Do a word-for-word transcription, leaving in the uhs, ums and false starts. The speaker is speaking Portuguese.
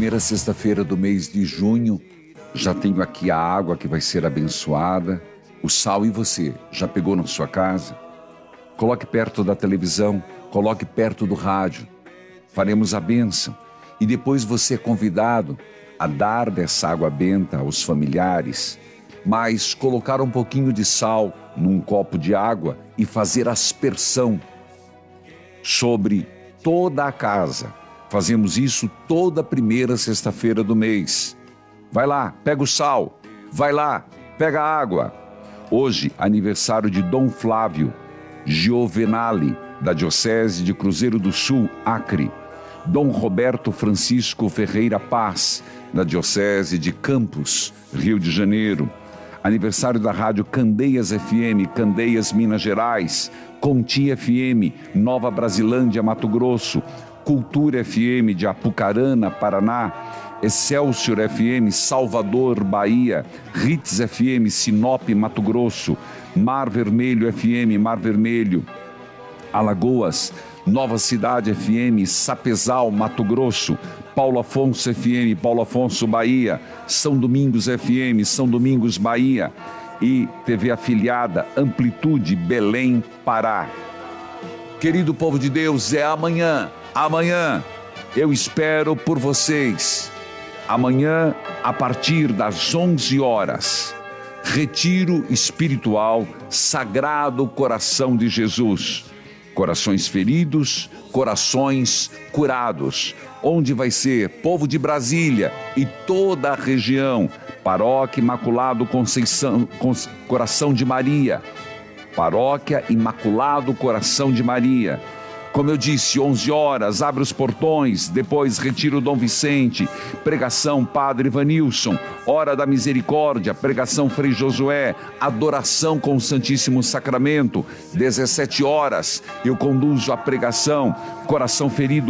primeira sexta-feira do mês de junho. Já tenho aqui a água que vai ser abençoada. O sal, e você, já pegou na sua casa? Coloque perto da televisão, coloque perto do rádio. Faremos a bênção. E depois você é convidado a dar dessa água benta aos familiares, mas colocar um pouquinho de sal num copo de água e fazer aspersão sobre toda a casa. Fazemos isso toda primeira sexta-feira do mês. Vai lá, pega o sal. Vai lá, pega a água. Hoje, aniversário de Dom Flávio Giovenali, da Diocese de Cruzeiro do Sul, Acre. Dom Roberto Francisco Ferreira Paz, da Diocese de Campos, Rio de Janeiro. Aniversário da Rádio Candeias F M, Candeias, Minas Gerais. Conti F M, Nova Brasilândia, Mato Grosso. Cultura F M de Apucarana, Paraná. Excelsior F M, Salvador, Bahia. Ritz F M, Sinop, Mato Grosso. Mar Vermelho F M, Mar Vermelho, Alagoas. Nova Cidade F M, Sapezal, Mato Grosso. Paulo Afonso F M, Paulo Afonso, Bahia. São Domingos F M, São Domingos, Bahia. E T V afiliada Amplitude, Belém, Pará. Querido povo de Deus, é amanhã. Amanhã eu espero por vocês. Amanhã, a partir das onze horas, retiro espiritual Sagrado Coração de Jesus. Corações feridos, corações curados. Onde vai ser? Povo de Brasília e toda a região. Paróquia Imaculado Conceição, Coração de Maria. Paróquia Imaculado Coração de Maria. Como eu disse, onze horas, abre os portões, depois retiro Dom Vicente, pregação Padre Ivanilson, hora da misericórdia, pregação Frei Josué, adoração com o Santíssimo Sacramento, dezessete horas, eu conduzo a pregação, coração ferido,